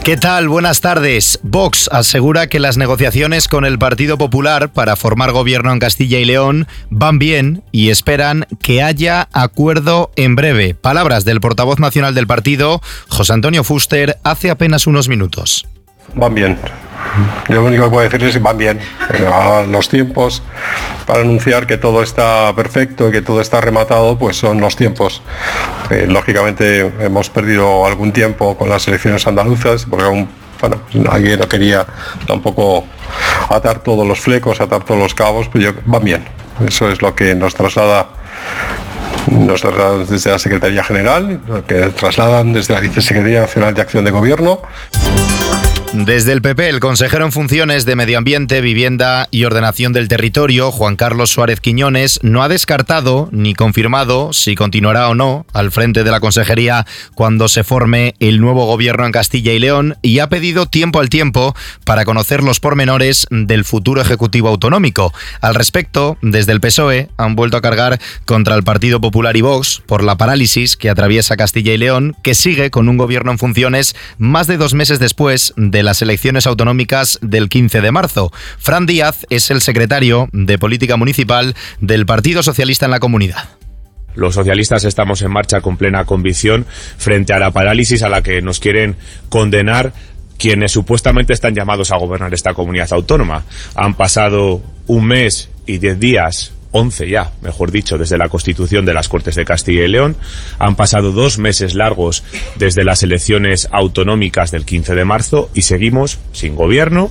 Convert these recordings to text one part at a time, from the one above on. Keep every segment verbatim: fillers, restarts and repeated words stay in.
¿Qué tal? Buenas tardes. Vox asegura que las negociaciones con el Partido Popular para formar gobierno en Castilla y León van bien y esperan que haya acuerdo en breve. Palabras del portavoz nacional del partido, José Antonio Fuster, hace apenas unos minutos. Van bien. Yo lo único que puedo decir es que van bien. Los tiempos para anunciar que todo está perfecto y que todo está rematado, pues son los tiempos. Eh, lógicamente hemos perdido algún tiempo con las elecciones andaluzas, porque aún, bueno, alguien no quería tampoco atar todos los flecos, atar todos los cabos, pues yo, van bien. Eso es lo que nos traslada nos trasladan desde la Secretaría General, lo que trasladan desde la Vicesecretaría Nacional de Acción de Gobierno. Desde el P P, el consejero en funciones de Medio Ambiente, Vivienda y Ordenación del Territorio, Juan Carlos Suárez Quiñones, no ha descartado ni confirmado si continuará o no al frente de la consejería cuando se forme el nuevo gobierno en Castilla y León y ha pedido tiempo al tiempo para conocer los pormenores del futuro ejecutivo autonómico. Al respecto, desde el P S O E han vuelto a cargar contra el Partido Popular y Vox por la parálisis que atraviesa Castilla y León, que sigue con un gobierno en funciones más de dos meses después de las elecciones autonómicas del quince de marzo. Fran Díaz es el secretario de Política Municipal del Partido Socialista en la comunidad. Los socialistas estamos en marcha con plena convicción frente a la parálisis a la que nos quieren condenar quienes supuestamente están llamados a gobernar esta comunidad autónoma. Han pasado un mes y diez días, once ya, mejor dicho, desde la constitución de las Cortes de Castilla y León. Han pasado dos meses largos desde las elecciones autonómicas del quince de marzo y seguimos sin gobierno.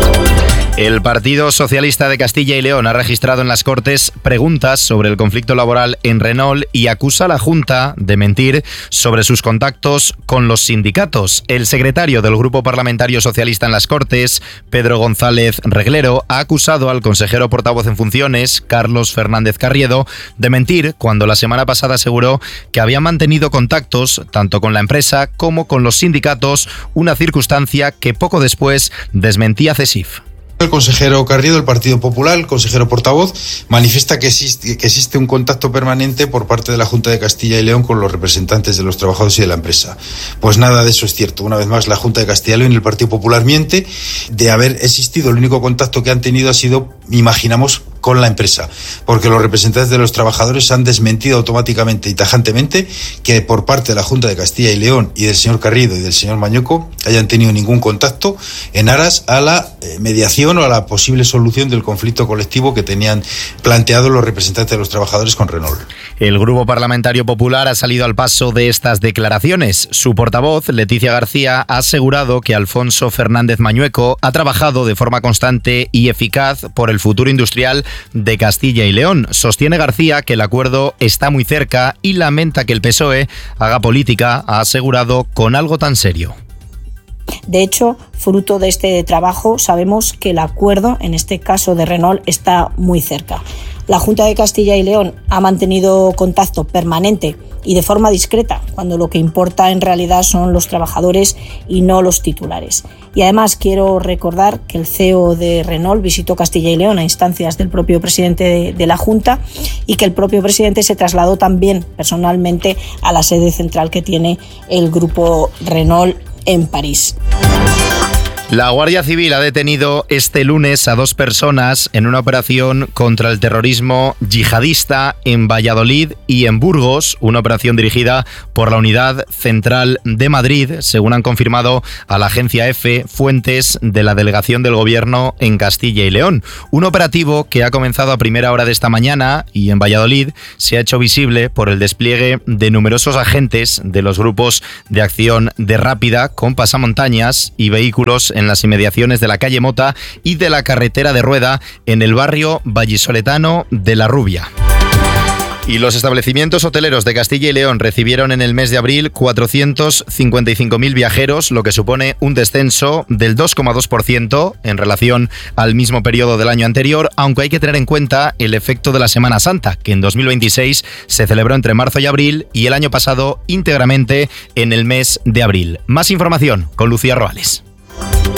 El Partido Socialista de Castilla y León ha registrado en las Cortes preguntas sobre el conflicto laboral en Renault y acusa a la Junta de mentir sobre sus contactos con los sindicatos. El secretario del Grupo Parlamentario Socialista en las Cortes, Pedro González Reglero, ha acusado al consejero portavoz en funciones, Carlos Fernández Carriedo, de mentir cuando la semana pasada aseguró que había mantenido contactos tanto con la empresa como con los sindicatos, una circunstancia que poco después desmentía CESIF. El consejero Carriedo del Partido Popular, el consejero portavoz, manifiesta que existe, que existe un contacto permanente por parte de la Junta de Castilla y León con los representantes de los trabajadores y de la empresa. Pues nada de eso es cierto. Una vez más, la Junta de Castilla y León y el Partido Popular miente. De haber existido, el único contacto que han tenido ha sido, imaginamos, con la empresa, porque los representantes de los trabajadores han desmentido automáticamente y tajantemente que por parte de la Junta de Castilla y León y del señor Carriedo y del señor Mañueco hayan tenido ningún contacto en aras a la eh, mediación o a la posible solución del conflicto colectivo que tenían planteado los representantes de los trabajadores con Renault. El Grupo Parlamentario Popular ha salido al paso de estas declaraciones. Su portavoz, Leticia García, ha asegurado que Alfonso Fernández Mañueco ha trabajado de forma constante y eficaz por el futuro industrial de Castilla y León. Sostiene García que el acuerdo está muy cerca y lamenta que el P S O E haga política, ha asegurado, con algo tan serio. De hecho, fruto de este trabajo, sabemos que el acuerdo, en este caso de Renault, está muy cerca. La Junta de Castilla y León ha mantenido contacto permanente y de forma discreta, cuando lo que importa en realidad son los trabajadores y no los titulares. Y además quiero recordar que el C E O de Renault visitó Castilla y León a instancias del propio presidente de, de la Junta y que el propio presidente se trasladó también personalmente a la sede central que tiene el grupo Renault en París. La Guardia Civil ha detenido este lunes a dos personas en una operación contra el terrorismo yihadista en Valladolid y en Burgos, una operación dirigida por la Unidad Central de Madrid, según han confirmado a la agencia EFE fuentes de la Delegación del Gobierno en Castilla y León. Un operativo que ha comenzado a primera hora de esta mañana y en Valladolid se ha hecho visible por el despliegue de numerosos agentes de los grupos de acción de Rápida con pasamontañas y vehículos en las inmediaciones de la calle Mota y de la carretera de Rueda en el barrio vallisoletano de La Rubia. Y los establecimientos hoteleros de Castilla y León recibieron en el mes de abril cuatrocientos cincuenta y cinco mil viajeros, lo que supone un descenso del dos coma dos por ciento en relación al mismo periodo del año anterior, aunque hay que tener en cuenta el efecto de la Semana Santa, que en dos mil veintiséis se celebró entre marzo y abril y el año pasado íntegramente en el mes de abril. Más información con Lucía Roales.